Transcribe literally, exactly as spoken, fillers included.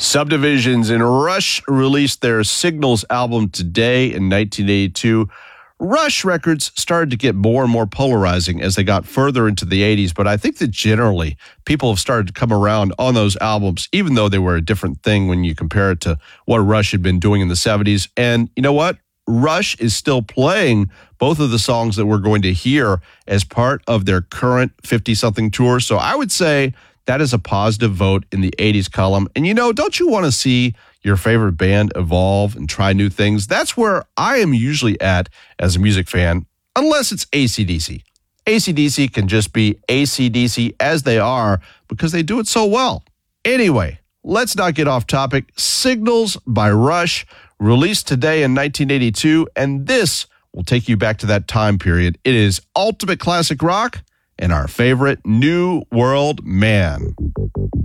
Subdivisions and Rush released their Signals album today in nineteen eighty-two. Rush records started to get more and more polarizing as they got further into the eighties, but I think that generally people have started to come around on those albums, even though they were a different thing when you compare it to what Rush had been doing in the seventies. And you know what? Rush is still playing both of the songs that we're going to hear as part of their current fifty-something tour. So I would say that is a positive vote in the eighties column. And you know, don't you want to see your favorite band evolve and try new things? That's where I am usually at as a music fan, unless it's A C D C. A C D C can just be A C D C as they are because they do it so well. Anyway, let's not get off topic. Signals by Rush, released today in nineteen eighty-two, and this will take you back to that time period. It is ultimate classic rock and our favorite New World Man.